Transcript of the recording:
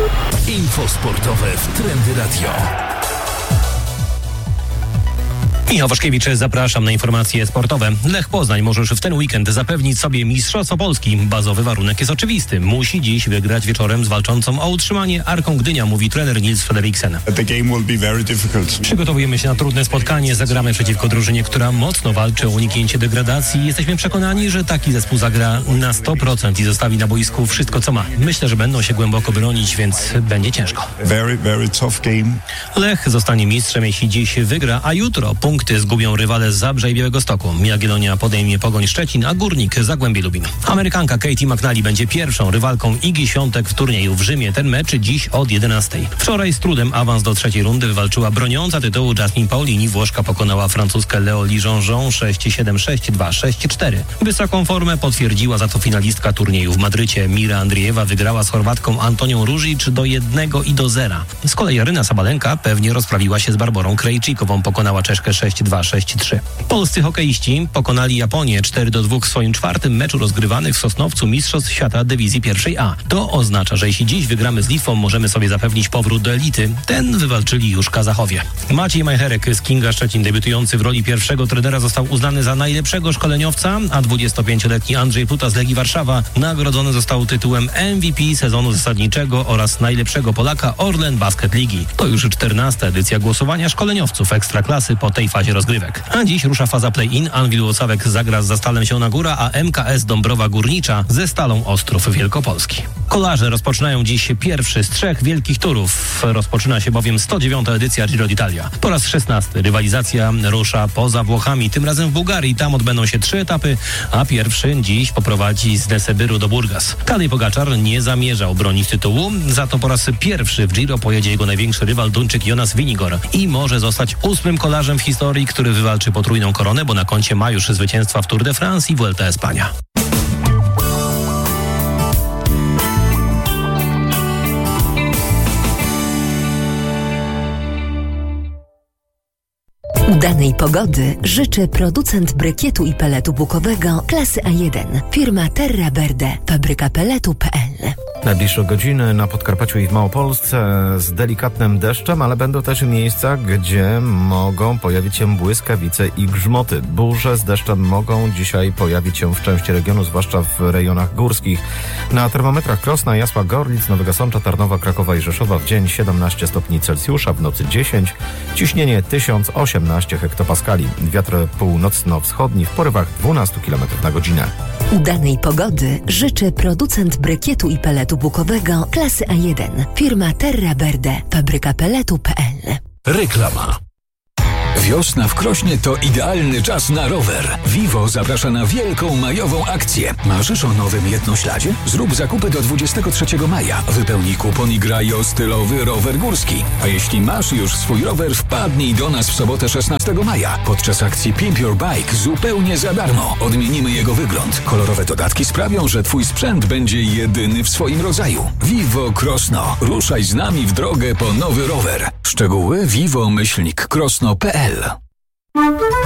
Info sportowe w Trendy Radio. Michał Waszkiewicz, zapraszam na informacje sportowe. Lech Poznań może już w ten weekend zapewnić sobie Mistrzostwo Polski. Bazowy warunek jest oczywisty. Musi dziś wygrać wieczorem z walczącą o utrzymanie Arką Gdynia, mówi trener Nils Frederiksen. Przygotowujemy się na trudne spotkanie. Zagramy przeciwko drużynie, która mocno walczy o uniknięcie degradacji. Jesteśmy przekonani, że taki zespół zagra na 100% i zostawi na boisku wszystko, co ma. Myślę, że będą się głęboko bronić, więc będzie ciężko. Very tough game. Lech zostanie mistrzem, jeśli dziś wygra, a jutro punkty zgubią rywale z Zabrza i Białegostoku. Jagiellonia podejmie Pogoń Szczecin, a Górnik Zagłębie Lubin. Amerykanka Katie McNally będzie pierwszą rywalką Igi Świątek w turnieju w Rzymie. Ten mecz dziś od 11:00. Wczoraj z trudem awans do trzeciej rundy wywalczyła broniąca tytułu Jasmine Paolini. Włoszka pokonała francuskę Leo Lijonjon 6-7, 6-2, 6-4. Wysoką formę potwierdziła za to finalistka turnieju w Madrycie. Mira Andriejewa wygrała z Chorwatką Antonią Ružić do 1 i do 0. Z kolei Aryna Sabalenka pewnie rozprawiła się z Barborą Krejčíkovą. Pokonała Czeszkę 6-2, 6-3. Polscy hokeiści pokonali Japonię 4-2 w swoim czwartym meczu rozgrywanych w Sosnowcu Mistrzostw Świata Dywizji 1A. To oznacza, że jeśli dziś wygramy z Litwą, możemy sobie zapewnić powrót do elity. Ten wywalczyli już Kazachowie. Maciej Majcherek z Kinga Szczecin, debiutujący w roli pierwszego trenera, został uznany za najlepszego szkoleniowca, a 25-letni Andrzej Pluta z Legii Warszawa nagrodzony został tytułem MVP sezonu zasadniczego oraz najlepszego Polaka Orlen Basket Ligi. To już 14. edycja głosowania szkoleniowców Ekstraklasy po tej fazie rozgrywek. A dziś rusza faza play-in. Anwil Łocawek zagra z Zastalem Siona Góra, a MKS Dąbrowa Górnicza ze Stalą Ostrów Wielkopolski. Kolarze rozpoczynają dziś pierwszy z 3 wielkich turów. Rozpoczyna się bowiem 109. edycja Giro d'Italia. Po raz 16. rywalizacja rusza poza Włochami, tym razem w Bułgarii. Tam odbędą się 3 etapy, a pierwszy dziś poprowadzi z Nesebyru do Burgas. Tadej Pogačar nie zamierzał bronić tytułu, za to po raz pierwszy w Giro pojedzie jego największy rywal Duńczyk Jonas Vingegaard i może zostać 8. kolarzem w historii, który wywalczy potrójną koronę, bo na koncie ma już zwycięstwa w Tour de France i Vuelta Espania. Udanej pogody życzy producent brykietu i peletu bukowego klasy A1. Firma Terra Verde, fabryka peletu.pl. Najbliższe godziny na Podkarpaciu i w Małopolsce z delikatnym deszczem, ale będą też miejsca, gdzie mogą pojawić się błyskawice i grzmoty. Burze z deszczem mogą dzisiaj pojawić się w części regionu, zwłaszcza w rejonach górskich. Na termometrach Krosna, Jasła, Gorlic, Nowego Sącza, Tarnowa, Krakowa i Rzeszowa w dzień 17 stopni Celsjusza, w nocy 10, ciśnienie 1018 hektopaskali, wiatr północno-wschodni w porywach 12 km na godzinę. Udanej pogody życzy producent brykietu i peletu bukowego klasy A1. Firma Terra Verde, fabryka peletu.pl. Reklama. Wiosna w Krośnie to idealny czas na rower. Vivo zaprasza na wielką majową akcję. Marzysz o nowym jednośladzie? Zrób zakupy do 23 maja. Wypełnij kupon i graj o stylowy rower górski. A jeśli masz już swój rower, wpadnij do nas w sobotę 16 maja. Podczas akcji Pimp Your Bike zupełnie za darmo. Odmienimy jego wygląd. Kolorowe dodatki sprawią, że twój sprzęt będzie jedyny w swoim rodzaju. Vivo Krosno. Ruszaj z nami w drogę po nowy rower. Szczegóły vivo-krosno.pl